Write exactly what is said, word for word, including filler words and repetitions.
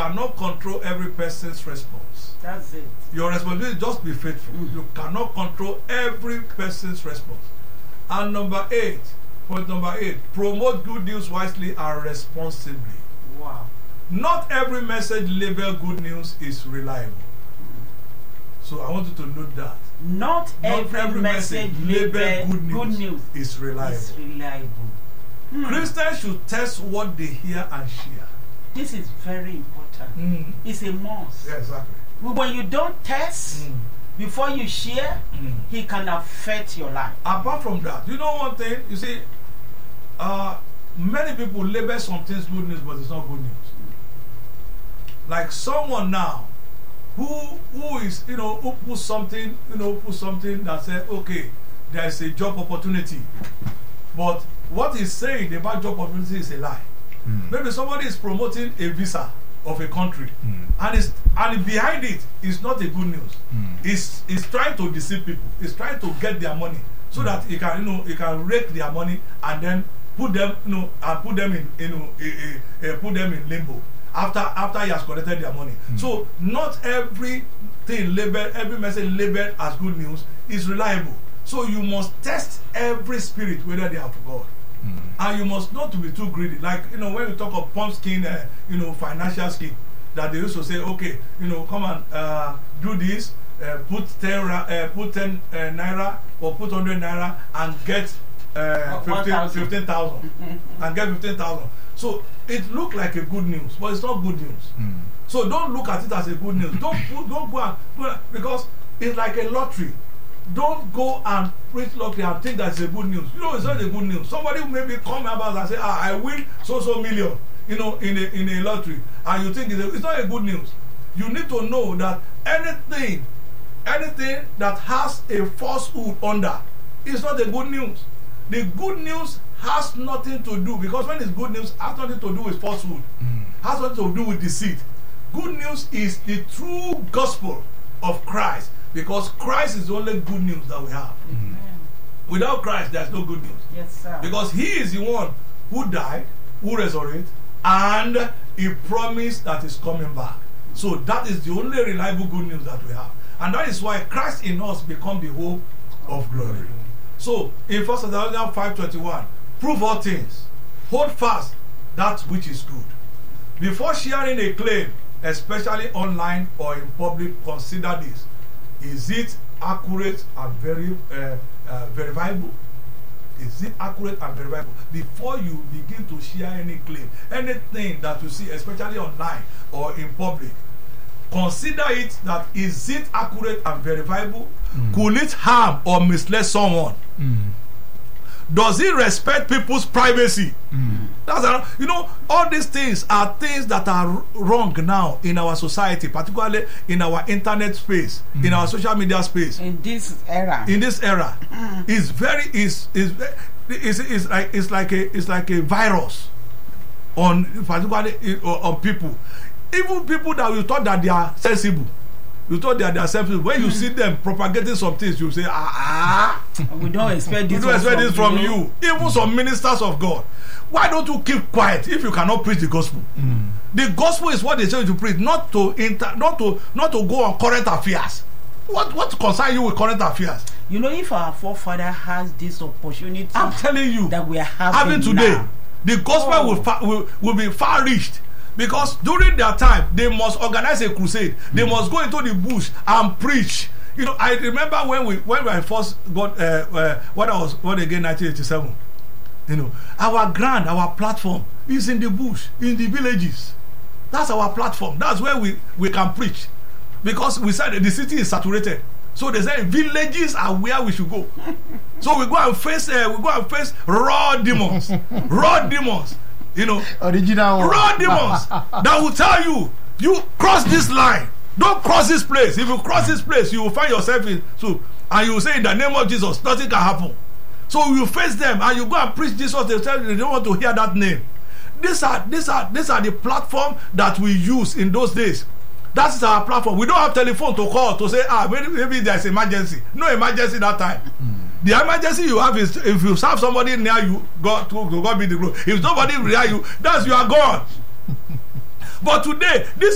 cannot control every person's response. That's it. Your responsibility is just be faithful. Mm-hmm. You cannot control every person's response. And number eight, point number eight, promote good news wisely and responsibly. Wow. Not every message labeled good news is reliable. So I want you to note that. Not, Not every, every message message labeled good news, good news is reliable. Is reliable. Hmm. Christians should test what they hear and share. This is very important. Mm. It's a must. Yeah, exactly. When you don't test mm. before you share, mm. it can affect your life. Apart from that, you know one thing, you see, uh, many people label some things good news, but it's not good news. Like someone now who who is, you know, who put something, you know, put something that said, okay, there is a job opportunity. But what he's saying about job opportunity is a lie. Mm. Maybe somebody is promoting a visa of a country, mm. and it's and behind it is not a good news. Mm. It's it's trying to deceive people. It's trying to get their money so mm. that he can, you know, he can rake their money and then put them, you know, and put them in, you know, a, a, a, put them in limbo after after he has collected their money. Mm. So not everything labeled, every message labeled as good news is reliable. So you must test every spirit whether they are of God. Mm. And you must not to be too greedy. Like, you know, when we talk of pump skin, uh, you know, financial skin, that they used to say, okay, you know, come and uh, do this, uh, put ten, uh, put ten uh, naira or put hundred naira and get uh, fifteen thousand, and get fifteen thousand. So it looked like a good news, but it's not good news. Mm. So don't look at it as a good news. Don't put, don't go and put, because it's like a lottery. Don't go and preach lottery and think that's a good news. You know, it's not a good news. Somebody maybe come about and say, ah, I win so so million, you know, in a in a lottery, and you think it's, a, it's not a good news. You need to know that anything, anything that has a falsehood under is not a good news. The good news has nothing to do, because when it's good news, it has nothing to do with falsehood, mm. has nothing to do with deceit. Good news is the true gospel of Christ. Because Christ is the only good news that we have. Mm-hmm. Without Christ, there's no good news. Yes, sir. Because He is the one who died, who resurrected, and He promised that He's coming back. So that is the only reliable good news that we have. And that is why Christ in us becomes the hope of glory. So in First Thessalonians five twenty-one, prove all things, hold fast that which is good. Before sharing a claim, especially online or in public, consider this. Is it accurate and very uh, uh, verifiable? Is it accurate and verifiable? Before you begin to share any claim, anything that you see, especially online or in public, consider it that is it accurate and verifiable? Mm. Could it harm or mislead someone? Mm. Does it respect people's privacy? Mm. That's a, you know, all these things are things that are wrong now in our society, particularly in our internet space, mm. in our social media space. In this era. In this era, mm. is very is is is is like it's like a it's like a virus on particularly on people. Even people that you thought that they are sensible. You thought that they are sensible. When you mm. see them propagating some things, you say, ah, ah. We don't expect this, we don't expect this from, from you. you. Even mm. some ministers of God. Why don't you keep quiet if you cannot preach the gospel? Mm. The gospel is what they say to preach, not to inter, not to not to go on current affairs. What what concern you with current affairs? You know, if our forefather has this opportunity, I'm telling you, that we are having, having today, now. The gospel oh. will, fa- will will be far reached. Because during their time, they must organize a crusade. They mm. must go into the bush and preach. You know, I remember when we when I first got uh, uh, what I was what again nineteen eighty-seven. You know, our ground, our platform is in the bush, in the villages. That's our platform. That's where we, we can preach. Because we said the city is saturated. So they say villages are where we should go. So we go and face uh, we go and face raw demons, raw demons. You know, original raw demons that will tell you, you cross this line, don't cross this place. If you cross this place, you will find yourself in so, and you will say in the name of Jesus, nothing can happen. So you face them and you go and preach Jesus. They tell you they don't want to hear that name. These are these are these are the platform that we use in those days. That is our platform. We don't have telephone to call to say ah maybe, maybe there's emergency. No emergency that time. Mm. The emergency you have is if you serve somebody near you, God to, to God be the glory. If nobody near you, that's you are gone. But today, this